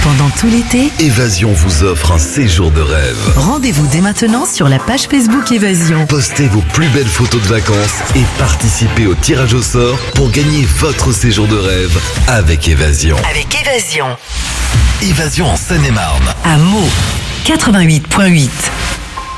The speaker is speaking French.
Pendant tout l'été, Évasion vous offre un séjour de rêve. rendez-vous dès maintenant sur la page Facebook Évasion. Postez vos plus belles photos de vacances et participez au tirage au sort pour gagner votre séjour de rêve avec Évasion. Avec Évasion. Évasion en Seine-et-Marne. À Meaux, 88.8.